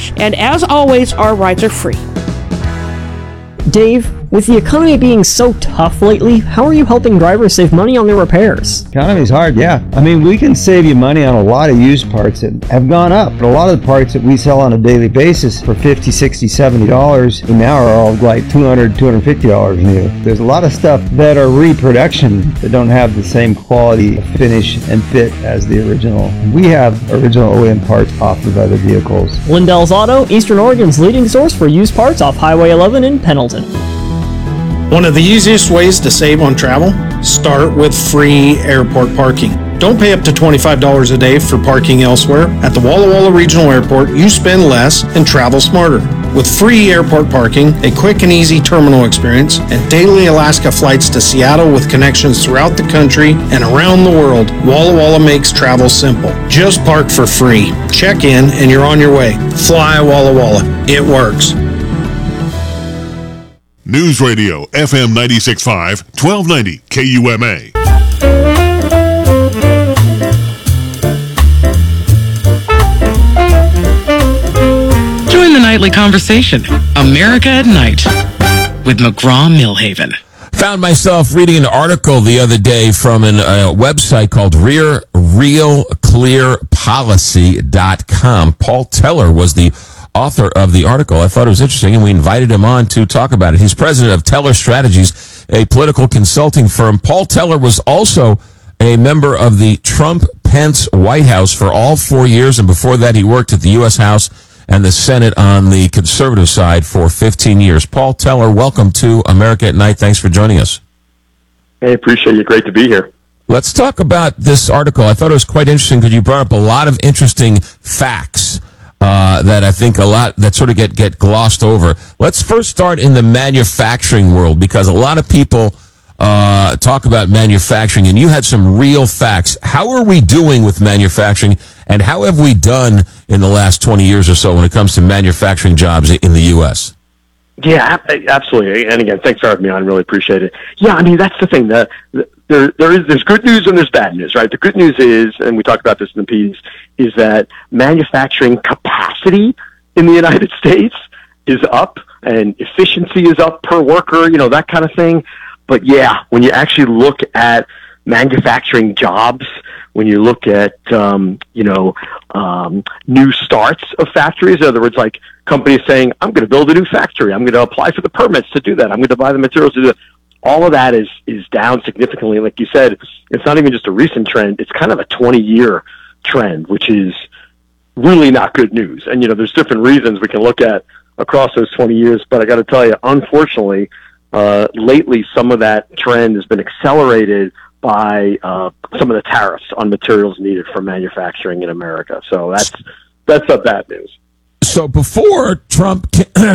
And as always, our rides are free. Dave, with the economy being so tough lately, how are you helping drivers save money on their repairs? Economy's hard, yeah. I mean, we can save you money on a lot of used parts that have gone up. But a lot of the parts that we sell on a daily basis for $50, $60, $70 now are all like $200, $250 new. There's a lot of stuff that are reproduction that don't have the same quality, finish, and fit as the original. We have original OEM parts off of other vehicles. Lindell's Auto, Eastern Oregon's leading source for used parts off Highway 11 in Pendleton. One of the easiest ways to save on travel? Start with free airport parking. Don't pay up to $25 a day for parking elsewhere. At the Walla Walla Regional Airport, you spend less and travel smarter. With free airport parking, a quick and easy terminal experience, and daily Alaska flights to Seattle with connections throughout the country and around the world, Walla Walla makes travel simple. Just park for free. Check in and you're on your way. Fly Walla Walla. It works. News Radio, FM 96.5, 1290 KUMA. Join the nightly conversation, America at Night, with McGraw-Milhaven. Found myself reading an article the other day from a website called RealClearPolicy.com. Paul Teller was the author of the article. I thought it was interesting, and we invited him on to talk about it. He's president of Teller Strategies, a political consulting firm. Paul Teller was also a member of the Trump-Pence White House for all 4 years, and before that he worked at the U.S. House and the Senate on the conservative side for 15 years. Paul Teller, welcome to America at Night. Thanks for joining us. Hey, appreciate you. Great to be here. Let's talk about this article. I thought it was quite interesting because you brought up a lot of interesting facts that I think a lot that sort of get glossed over. Let's first start in the manufacturing world, because a lot of people talk about manufacturing, and you had some real facts. How are we doing with manufacturing, and how have we done in the last 20 years or so when it comes to manufacturing jobs in the U.S.? Yeah, absolutely. And again, thanks for having me on. Really appreciate it. Yeah, I mean, that's the thing. There's good news and there's bad news, right? The good news is, and we talked about this in the piece, is that manufacturing capacity in the United States is up and efficiency is up per worker, that kind of thing. But yeah, when you actually look at manufacturing jobs, when you look at, new starts of factories, in other words, like companies saying, I'm going to build a new factory, I'm going to apply for the permits to do that, I'm going to buy the materials to do that. All of that is down significantly. Like you said, it's not even just a recent trend, it's kind of a 20-year trend, which is really not good news. And, there's different reasons we can look at across those 20 years, but I got to tell you, unfortunately, lately some of that trend has been accelerated by some of the tariffs on materials needed for manufacturing in America. So that's the bad news. So before Trump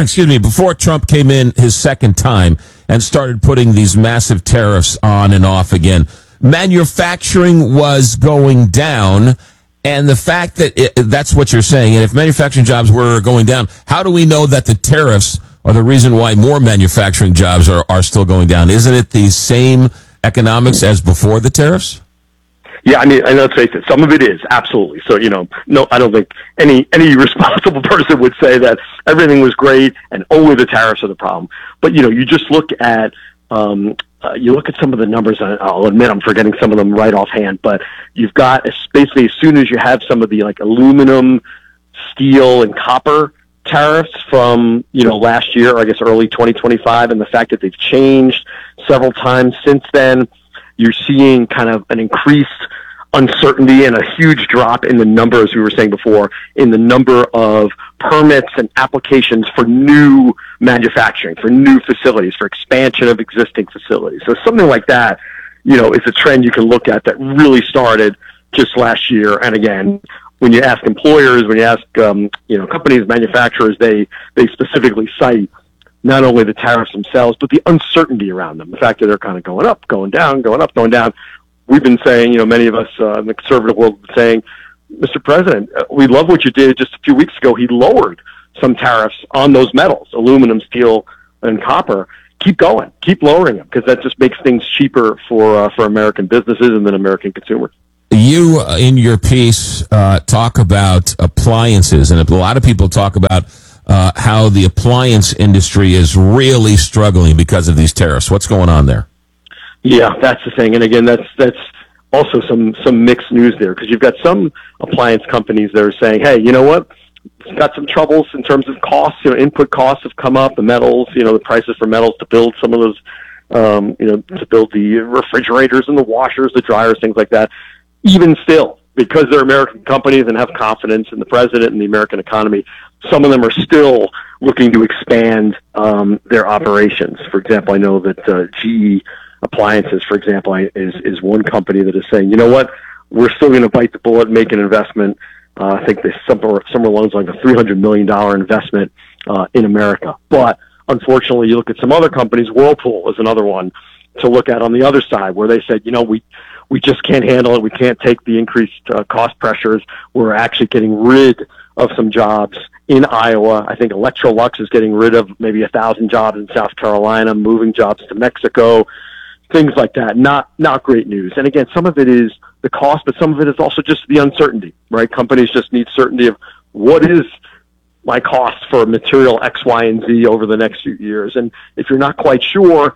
came in his second time and started putting these massive tariffs on and off again, manufacturing was going down. And the fact that that's what you're saying, and if manufacturing jobs were going down, how do we know that the tariffs are the reason why more manufacturing jobs are still going down? Isn't it the same economics as before the tariffs? Yeah, I mean, and let's face it, some of it is, absolutely. So, no, I don't think any responsible person would say that everything was great and only the tariffs are the problem. But, you just look at some of the numbers, and I'll admit I'm forgetting some of them right offhand, but you've got, basically, as soon as you have some of the, aluminum, steel, and copper tariffs from, last year, or I guess early 2025, and the fact that they've changed several times since then, you're seeing kind of an increased uncertainty and a huge drop in the number, as we were saying before, in the number of permits and applications for new manufacturing, for new facilities, for expansion of existing facilities. So something like that, is a trend you can look at that really started just last year. And again, when you ask employers, when you ask, companies, manufacturers, they specifically cite not only the tariffs themselves, but the uncertainty around them. The fact that they're kind of going up, going down, going up, going down. We've been saying, many of us in the conservative world have been saying, Mr. President, we love what you did just a few weeks ago. He lowered some tariffs on those metals, aluminum, steel, and copper. Keep going. Keep lowering them, because that just makes things cheaper for American businesses and then American consumers. You, in your piece, talk about appliances, and a lot of people talk about how the appliance industry is really struggling because of these tariffs. What's going on there? Yeah, that's the thing. And again, that's also some mixed news there, because you've got some appliance companies that are saying, hey, you know what? It's got some troubles in terms of costs. Input costs have come up, the metals, the prices for metals to build some of those, to build the refrigerators and the washers, the dryers, things like that. Even still, because they're American companies and have confidence in the president and the American economy, some of them are still looking to expand their operations. For example, I know that GE Appliances, for example, is one company that is saying, you know what, we're still going to bite the bullet and make an investment. I think they somewhere along like a $300 million investment in America. But unfortunately, you look at some other companies, Whirlpool is another one to look at on the other side, where they said, we just can't handle it. We can't take the increased cost pressures. We're actually getting rid of some jobs in Iowa. I think Electrolux is getting rid of maybe 1,000 jobs in South Carolina, moving jobs to Mexico, things like that. Not great news. And again, some of it is the cost, but some of it is also just the uncertainty, right? Companies just need certainty of what is my cost for material X, Y, and Z over the next few years. And if you're not quite sure,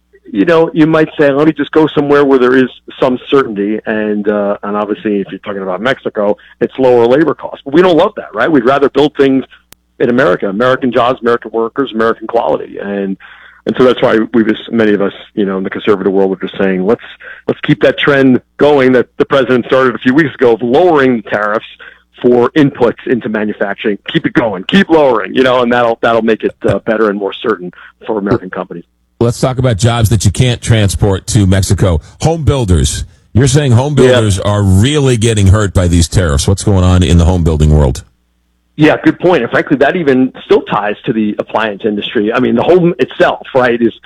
you might say, let me just go somewhere where there is some certainty. And obviously, if you're talking about Mexico, it's lower labor costs. But we don't love that, right? We'd rather build things in America, American jobs, American workers, American quality. And so that's why many of us, in the conservative world, are just saying, let's keep that trend going that the president started a few weeks ago of lowering the tariffs for inputs into manufacturing. Keep it going, keep lowering, and that'll make it better and more certain for American companies. Let's talk about jobs that you can't transport to Mexico. Home builders. You're saying home builders are really getting hurt by these tariffs. What's going on in the home building world? Yeah, good point. And frankly, that even still ties to the appliance industry. I mean, the home itself, right, is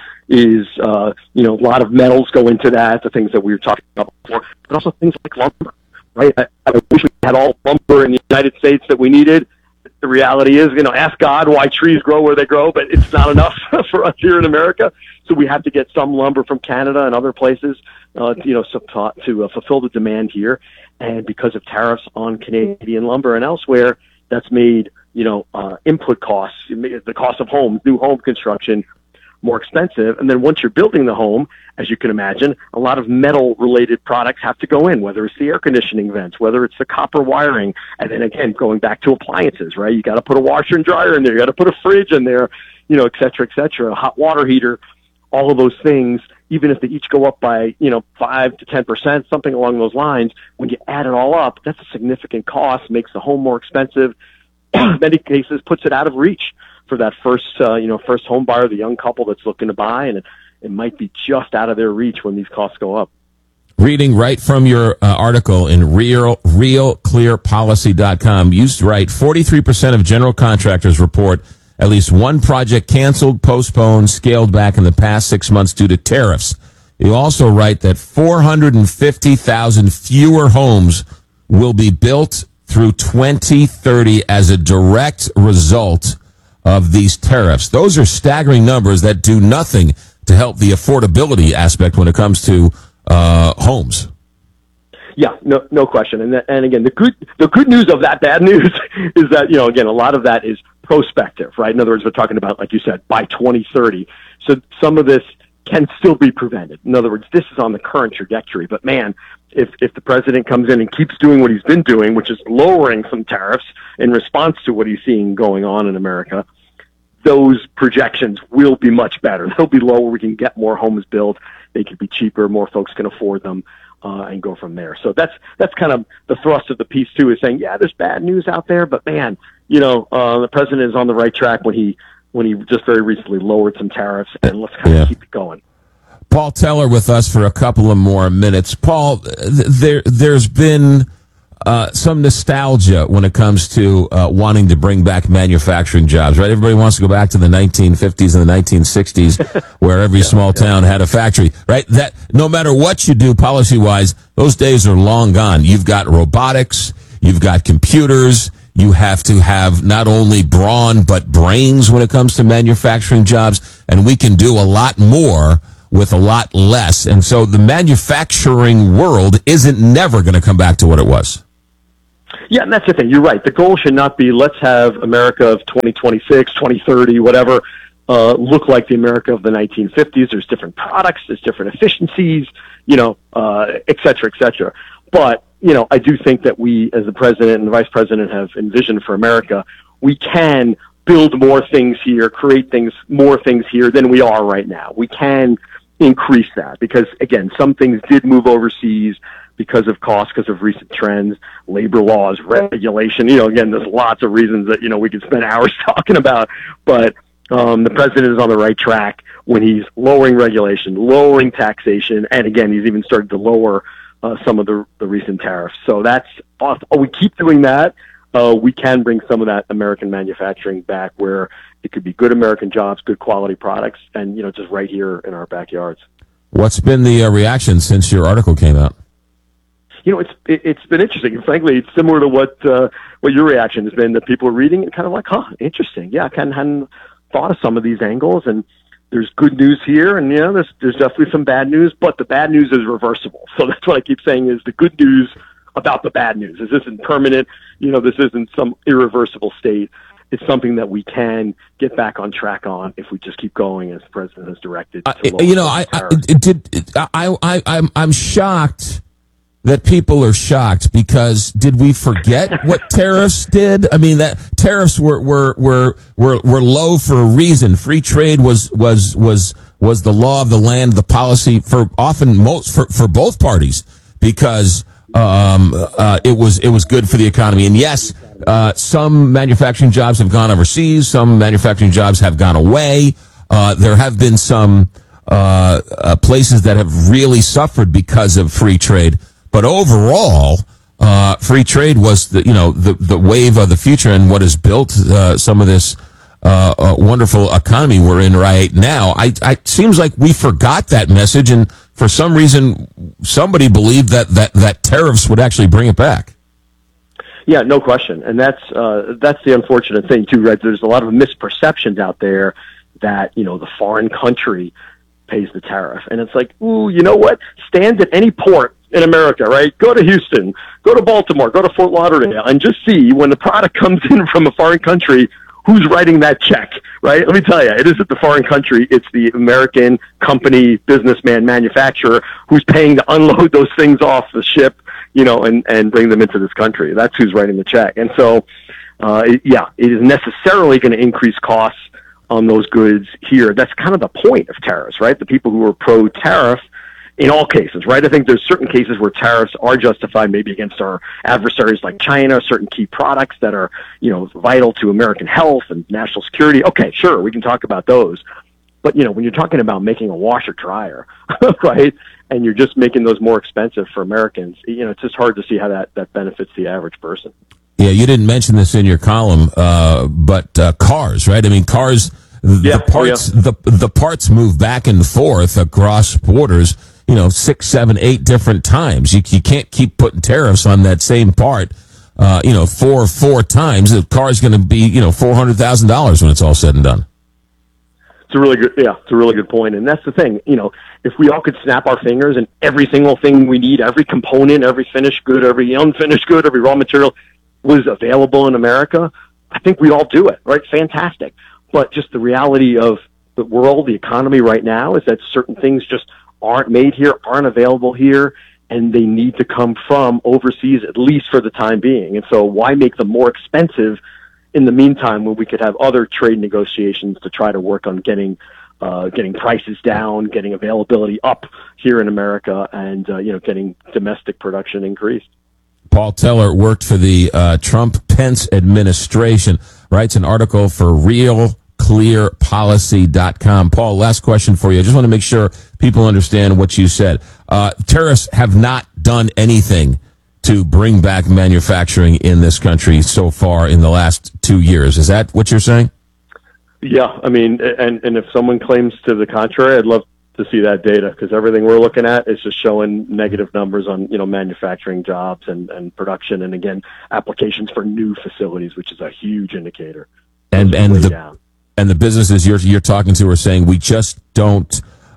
a lot of metals go into that, the things that we were talking about before, but also things like lumber, right? I wish we had all lumber in the United States that we needed. The reality is, ask God why trees grow where they grow, but it's not enough for us here in America. So we have to get some lumber from Canada and other places, to fulfill the demand here. And because of tariffs on Canadian lumber and elsewhere, that's made, input costs, the cost of homes, new home construction, more expensive. And then once you're building the home, as you can imagine, a lot of metal-related products have to go in, whether it's the air conditioning vents, whether it's the copper wiring, and then again, going back to appliances, right? You got to put a washer and dryer in there, you got to put a fridge in there, et cetera, a hot water heater, all of those things, even if they each go up by, 5 to 10%, something along those lines, when you add it all up, that's a significant cost, makes the home more expensive, in many cases puts it out of reach for that first home buyer, the young couple that's looking to buy, and it might be just out of their reach when these costs go up. Reading right from your article in realclearpolicy.com, you write 43% of general contractors report at least one project canceled, postponed, scaled back in the past 6 months due to tariffs. You also write that 450,000 fewer homes will be built through 2030 as a direct result of these tariffs. Those are staggering numbers that do nothing to help the affordability aspect when it comes to homes. Yeah, no question. And again, the good news of that bad news is that, again, a lot of that is prospective, right? In other words, we're talking about, like you said, by 2030. So some of this can still be prevented. In other words, this is on the current trajectory. But man, if the president comes in and keeps doing what he's been doing, which is lowering some tariffs in response to what he's seeing going on in America, those projections will be much better. They'll be lower. We can get more homes built. They can be cheaper. More folks can afford them, and go from there. So that's kind of the thrust of the piece too, is saying, yeah, there's bad news out there, but man, the president is on the right track when he just very recently lowered some tariffs, and let's kind of keep it going. Paul Teller with us for a couple of more minutes. Paul, there's been some nostalgia when it comes to wanting to bring back manufacturing jobs, right? Everybody wants to go back to the 1950s and the 1960s where every small town had a factory, right? That no matter what you do policy-wise, those days are long gone. You've got robotics, you've got computers, you have to have not only brawn but brains when it comes to manufacturing jobs, and we can do a lot more with a lot less. And so the manufacturing world isn't never going to come back to what it was. Yeah, and that's the thing. You're right. The goal should not be let's have America of 2026, 2030, whatever, look like the America of the 1950s. There's different products, there's different efficiencies, et cetera, et cetera. But, I do think that we, as the president and the vice president, have envisioned for America, we can build more things here, create more things here than we are right now. We can increase that because, again, some things did move overseas because of cost, because of recent trends, labor laws, regulation. Again, there's lots of reasons that, we could spend hours talking about, but the president is on the right track when he's lowering regulation, lowering taxation, and again, he's even started to lower some of the recent tariffs. So that's awesome. We keep doing that. We can bring some of that American manufacturing back where it could be good American jobs, good quality products, and, just right here in our backyards. What's been the reaction since your article came out? It's been interesting. And frankly, it's similar to what your reaction has been, that people are reading it kind of like, interesting. Yeah, I kind of hadn't thought of some of these angles, and there's good news here, and there's definitely some bad news, but the bad news is reversible. So that's what I keep saying is the good news about the bad news. This isn't permanent. This isn't some irreversible state. It's something that we can get back on track on if we just keep going as the president has directed. I'm shocked that people are shocked because did we forget what tariffs did? I mean, that tariffs were low for a reason. Free trade was the law of the land, the policy for both parties because it was good for the economy. And yes, some manufacturing jobs have gone overseas, some manufacturing jobs have gone away. There have been some places that have really suffered because of free trade. But overall, free trade was the wave of the future and what has built some of this wonderful economy we're in right now. It seems like we forgot that message, and for some reason, somebody believed that tariffs would actually bring it back. Yeah, no question, and that's the unfortunate thing too, right? There's a lot of misperceptions out there that the foreign country pays the tariff, and it's like, ooh, you know what? Stand at any port in America, right? Go to Houston, go to Baltimore, go to Fort Lauderdale, and just see when the product comes in from a foreign country, who's writing that check, right? Let me tell you, it isn't the foreign country, it's the American company, businessman, manufacturer who's paying to unload those things off the ship, and bring them into this country. That's who's writing the check. And so, it is necessarily going to increase costs on those goods here. That's kind of the point of tariffs, right? The people who are pro-tariff in all cases, right? I think there's certain cases where tariffs are justified, maybe against our adversaries like China, certain key products that are, vital to American health and national security. Okay, sure, we can talk about those. But, when you're talking about making a washer dryer, right, and you're just making those more expensive for Americans, it's just hard to see how that benefits the average person. Yeah, you didn't mention this in your column, but cars, right? I mean, cars, the parts move back and forth across borders, 6, 7, 8 different times. You can't keep putting tariffs on that same part, 4 times. The car's going to be, $400,000 when it's all said and done. It's a really good point. And that's the thing, if we all could snap our fingers and every single thing we need, every component, every finished good, every unfinished good, every raw material was available in America, I think we'd all do it, right? Fantastic. But just the reality of the world, the economy right now is that certain things just aren't made here, aren't available here, and they need to come from overseas, at least for the time being. And so why make them more expensive in the meantime when we could have other trade negotiations to try to work on getting prices down, getting availability up here in America, and getting domestic production increased. Paul Teller worked for the Trump-Pence administration, writes an article for RealClearPolicy.com. Paul, last question for you. I just want to make sure people understand what you said. Tariffs have not done anything to bring back manufacturing in this country so far in the last 2 years. Is that what you're saying? Yeah, I mean, and if someone claims to the contrary, I'd love to see that data, because everything we're looking at is just showing negative numbers on, manufacturing jobs and production, and again, applications for new facilities, which is a huge indicator. And the businesses you're talking to are saying we just don't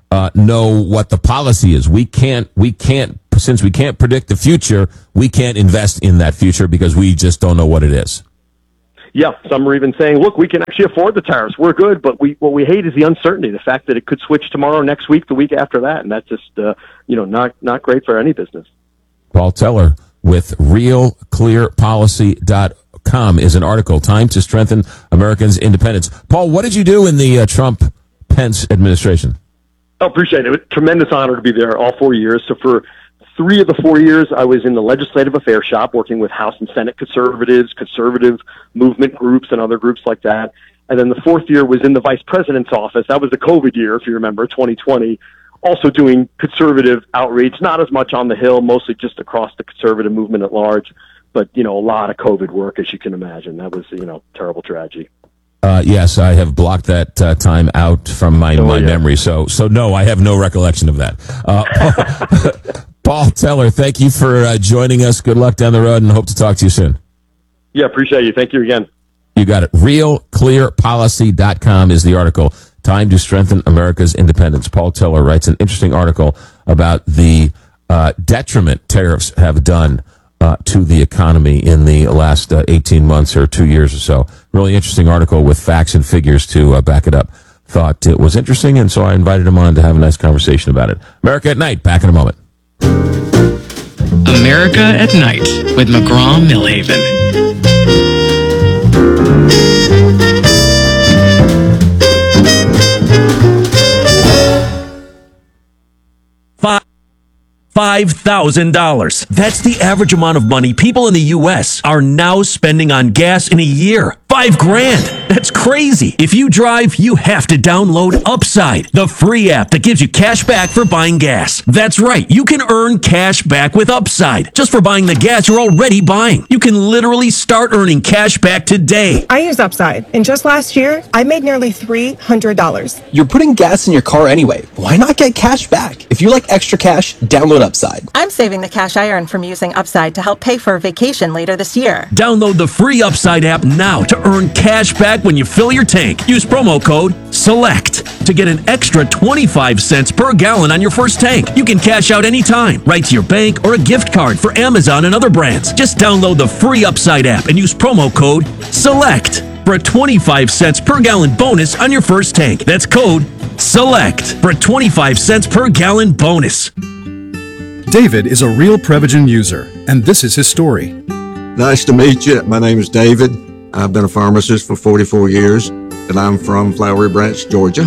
know what the policy is. We can't, since we can't predict the future, we can't invest in that future because we just don't know what it is. Yeah, some are even saying, look, we can actually afford the tariffs. We're good, but what we hate is the uncertainty, the fact that it could switch tomorrow, next week, the week after that, and that's just, not great for any business. Paul Teller with RealClearPolicy.com is an article, Time to Strengthen Americans' Independence. Paul, what did you do in the Trump-Pence administration? I appreciate it. It was a tremendous honor to be there all 4 years. So for 3 of the 4 years, I was in the legislative affairs shop working with House and Senate conservatives, conservative movement groups, and other groups like that. And then the 4th year was in the vice president's office. That was the COVID year, if you remember, 2020. Also doing conservative outreach, not as much on the Hill, mostly just across the conservative movement at large. But, a lot of COVID work, as you can imagine. That was, terrible tragedy. Yes, I have blocked that time out from my memory. So no, I have no recollection of that. Paul Teller, thank you for joining us. Good luck down the road, and hope to talk to you soon. Yeah, appreciate you. Thank you again. You got it. RealClearPolicy.com is the article. Time to Strengthen America's Independence. Paul Teller writes an interesting article about the detriment tariffs have done to the economy in the last 18 months or 2 years or so. Really interesting article with facts and figures to back it up. Thought it was interesting, and so I invited him on to have a nice conversation about it. America at Night, back in a moment. America at Night with McGraw-Milhaven. $5,000. That's the average amount of money people in the U.S. are now spending on gas in a year. $5,000. That's crazy. If you drive, you have to download Upside, the free app that gives you cash back for buying gas. That's right. You can earn cash back with Upside just for buying the gas you're already buying. You can literally start earning cash back today. I use Upside, and just last year, I made nearly $300. You're putting gas in your car anyway. Why not get cash back? If you like extra cash, download Upside. I'm saving the cash I earn from using Upside to help pay for a vacation later this year. Download the free Upside app now to earn cash back when you fill your tank. Use promo code SELECT to get an extra 25 cents per gallon on your first tank. You can cash out anytime, right to your bank or a gift card for Amazon and other brands. Just download the free Upside app and use promo code SELECT for a 25 cents per gallon bonus on your first tank. That's code SELECT for a 25 cents per gallon bonus. David is a real Prevagen user, and this is his story. Nice to meet you. My name is David. I've been a pharmacist for 44 years, and I'm from Flowery Branch, Georgia.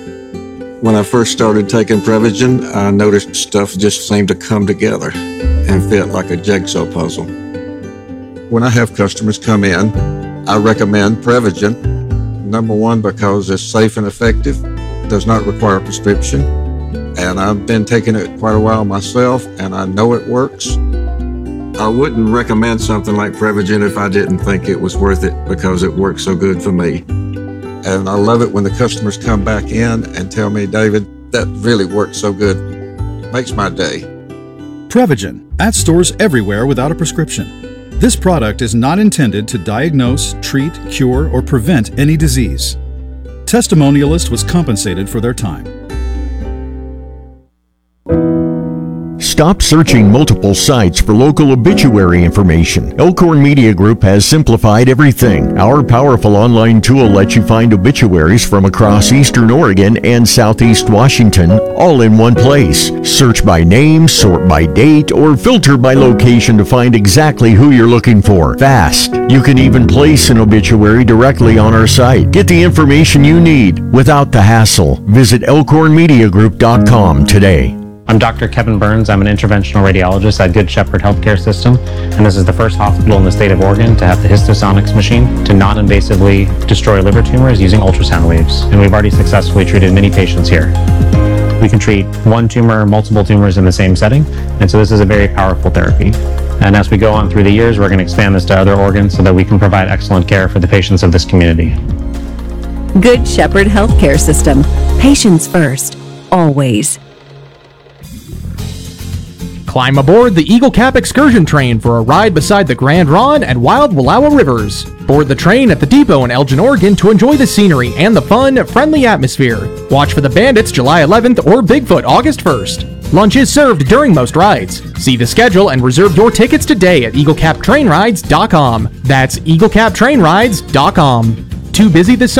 When I first started taking Prevagen, I noticed stuff just seemed to come together and fit like a jigsaw puzzle. When I have customers come in, I recommend Prevagen. Number one, because it's safe and effective, does not require a prescription, and I've been taking it quite a while myself, and I know it works. I wouldn't recommend something like Prevagen if I didn't think it was worth it because it works so good for me. And I love it when the customers come back in and tell me, David, that really works so good. Makes my day. Prevagen, at stores everywhere without a prescription. This product is not intended to diagnose, treat, cure, or prevent any disease. Testimonialist was compensated for their time. Stop searching multiple sites for local obituary information. Elkhorn Media Group has simplified everything. Our powerful online tool lets you find obituaries from across Eastern Oregon and Southeast Washington, all in one place. Search by name, sort by date, or filter by location to find exactly who you're looking for. Fast. You can even place an obituary directly on our site. Get the information you need without the hassle. Visit elkhornmediagroup.com today. I'm Dr. Kevin Burns. I'm an interventional radiologist at Good Shepherd Healthcare System, and this is the first hospital in the state of Oregon to have the Histosonics machine to non-invasively destroy liver tumors using ultrasound waves, and we've already successfully treated many patients here. We can treat one tumor, multiple tumors in the same setting, and so this is a very powerful therapy. And as we go on through the years, we're going to expand this to other organs so that we can provide excellent care for the patients of this community. Good Shepherd Healthcare System. Patients first, always. Climb aboard the Eagle Cap excursion train for a ride beside the Grand Ronde and Wild Wallowa Rivers. Board the train at the depot in Elgin, Oregon to enjoy the scenery and the fun, friendly atmosphere. Watch for the Bandits July 11th or Bigfoot August 1st. Lunch is served during most rides. See the schedule and reserve your tickets today at EagleCapTrainRides.com. That's EagleCapTrainRides.com. Too busy this summer?